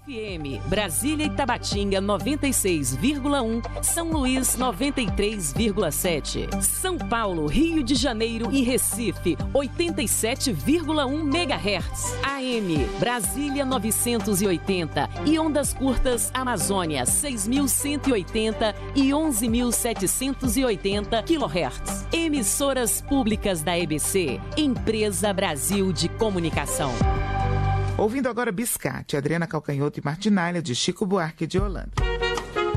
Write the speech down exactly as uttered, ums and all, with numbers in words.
F M, Brasília e Tabatinga noventa e seis vírgula um, São Luís noventa e três vírgula sete, São Paulo, Rio de Janeiro e Recife oitenta e sete vírgula um megahertz, A M, Brasília novecentos e oitenta e ondas curtas Amazônia seis mil cento e oitenta e onze mil setecentos e oitenta quilohertz. Emissoras públicas da E B C, Empresa Brasil de Comunicação. Ouvindo agora Biscate, Adriana Calcanhoto e Martinalha, de Chico Buarque de Holanda.